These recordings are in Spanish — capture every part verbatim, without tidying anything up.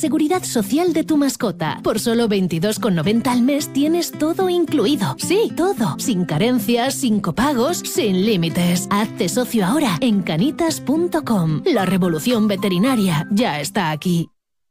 seguridad social de tu mascota. Por solo veintidós con noventa al mes tienes todo incluido. Sí, todo. Sin carencias, sin copagos, sin límites. Hazte socio ahora en canitas punto com. La revolución veterinaria ya está aquí.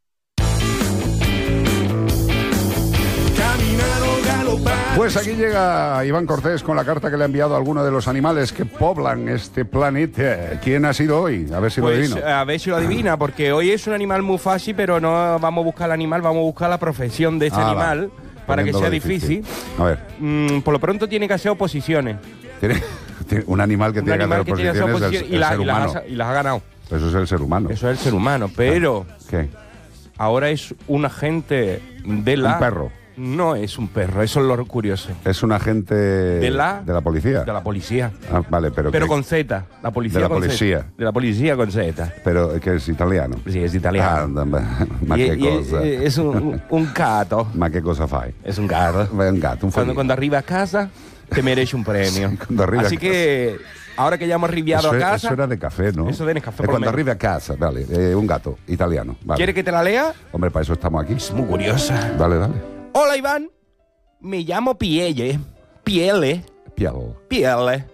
Pues aquí llega Iván Cortés con la carta que le ha enviado a alguno de los animales que poblan este planeta. ¿Quién ha sido hoy? A ver si pues, lo adivino. A ver si lo adivina, porque hoy es un animal muy fácil, pero no vamos a buscar el animal, vamos a buscar la profesión de este ah, animal va. para que sea difícil. difícil. A ver. Mm, por lo pronto tiene que hacer oposiciones. ¿Tiene, tiene un animal que un tiene animal que hacer oposiciones oposición es el, y, el la, ser y, humano. las ha, y las ha ganado. Eso es el ser humano. Eso es el ser humano, pero... ¿Qué? Ahora es un agente de la... Un perro. No es un perro, eso es lo curioso. Es un agente de la, de la policía. De la policía. Ah, vale, pero Pero ¿qué? con Z. La policía de la con policía. Z. De la policía con Z. Pero que es italiano. Sí, es italiano. Ah, ma y, che y cosa. Es, es un, un gato. Ma che cosa fai? Es un gato. Un gato, un cuando, cuando arriba a casa, te merece un premio. Cuando arriba Así a que, ahora que ya hemos arribiado eso, a casa... Eso era de café, ¿no? Eso de café. Es cuando arriba a casa, vale. Eh, un gato italiano. Vale. ¿Quiere que te la lea? Hombre, para eso estamos aquí. Es muy curiosa. Dale, dale. Hola, Iván. Me llamo Pielle. Pielle. Piel. Pielle.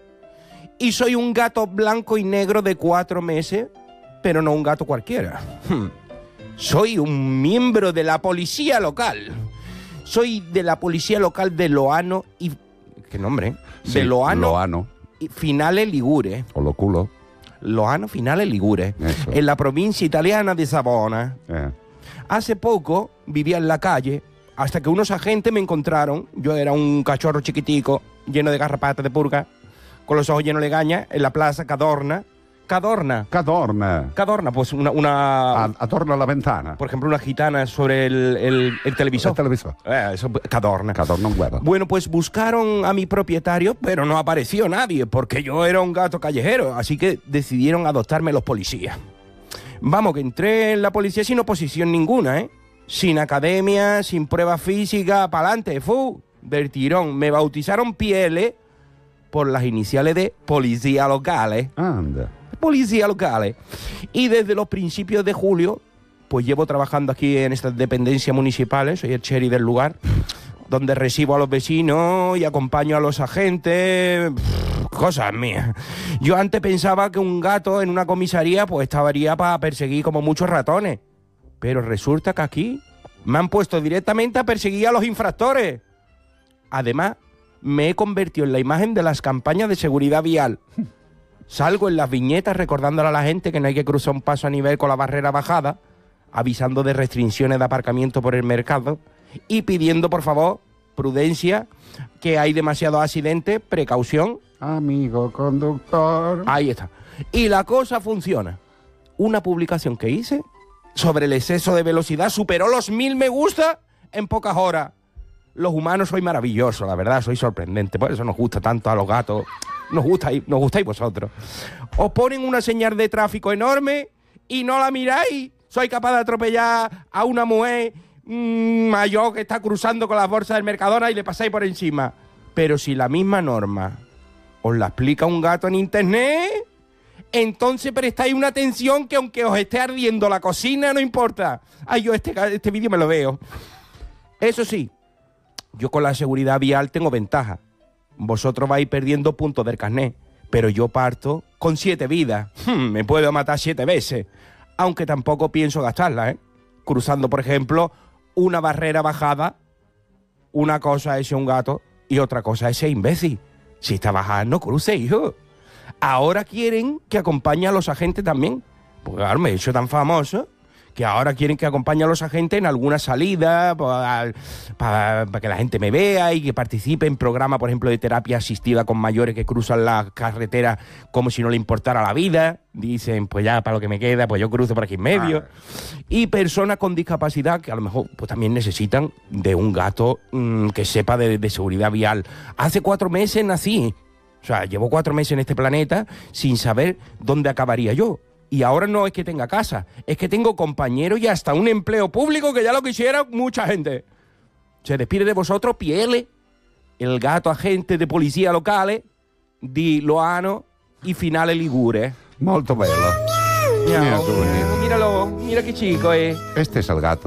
Y soy un gato blanco y negro de cuatro meses, pero no un gato cualquiera. Hmm. Soy un miembro de la policía local. Soy de la policía local de Loano y... ¿Qué nombre? Sí, de Loano. Loano. Y Finale Ligure. O lo culo. Loano Finale Ligure. Eso. En la provincia italiana de Savona. Eh. Hace poco vivía en la calle hasta que unos agentes me encontraron. Yo era un cachorro chiquitico, lleno de garrapatas de purga, con los ojos llenos de gaña, en la plaza Cadorna. Cadorna. Cadorna. Cadorna, pues una... una Atorno a la ventana. por ejemplo, una gitana sobre el, el, el televisor. El televisor. Eh, eso, Cadorna. Cadorna un huevo. Bueno, pues buscaron a mi propietario, pero no apareció nadie, porque yo era un gato callejero, así que decidieron adoptarme los policías. Vamos, que entré en la policía sin oposición ninguna, ¿eh? Sin academia, sin prueba física, pa'lante, fu, del tirón. Me bautizaron Piele por las iniciales de policía locales. Anda. Policía locales. Y desde los principios de julio, pues llevo trabajando aquí en estas dependencias municipales, soy el sheriff del lugar, donde recibo a los vecinos y acompaño a los agentes, pff, cosas mías. Yo antes pensaba que un gato en una comisaría pues estaría para perseguir como muchos ratones. Pero resulta que aquí me han puesto directamente a perseguir a los infractores. Además, me he convertido en la imagen de las campañas de seguridad vial. Salgo en las viñetas recordándole a la gente que no hay que cruzar un paso a nivel con la barrera bajada, avisando de restricciones de aparcamiento por el mercado y pidiendo, por favor, prudencia, que hay demasiados accidentes, precaución. Amigo conductor. Ahí está. Y la cosa funciona. Una publicación que hice sobre el exceso de velocidad superó los mil me gusta en pocas horas. Los humanos sois maravillosos, la verdad, sois sorprendentes. Por eso nos gusta tanto a los gatos. Nos gustáis, nos gustáis vosotros. Os ponen una señal de tráfico enorme y no la miráis. Soy capaz de atropellar a una mujer mmm, mayor que está cruzando con las bolsas del Mercadona y le pasáis por encima. Pero si la misma norma os la explica un gato en internet, entonces prestáis una atención que aunque os esté ardiendo la cocina, no importa. Ay, yo este, este vídeo me lo veo. Eso sí, yo con la seguridad vial tengo ventaja. Vosotros vais perdiendo puntos del carnet, pero yo parto con siete vidas. Hmm, me puedo matar siete veces, aunque tampoco pienso gastarlas, ¿eh? Cruzando, por ejemplo, una barrera bajada, una cosa es ser un gato y otra cosa es ser imbécil. Si está bajada, no cruce, hijo. Ahora quieren que acompañe a los agentes también. Porque claro, me he hecho tan famoso que ahora quieren que acompañe a los agentes en alguna salida para, para, para que la gente me vea y que participe en programas, por ejemplo, de terapia asistida con mayores que cruzan la carretera como si no le importara la vida. Dicen, pues ya, para lo que me queda, pues yo cruzo por aquí en medio. Ah. Y personas con discapacidad que a lo mejor pues también necesitan de un gato mmm, que sepa de, de seguridad vial. Hace cuatro meses nací. O sea, llevo cuatro meses en este planeta sin saber dónde acabaría yo. Y ahora no es que tenga casa, es que tengo compañeros y hasta un empleo público que ya lo quisiera mucha gente. Se despide de vosotros Piele, el gato agente de policía locales di Loano y Finale Ligure. Molto bello. Mira, míralo, mira qué chico es. Este es el gato.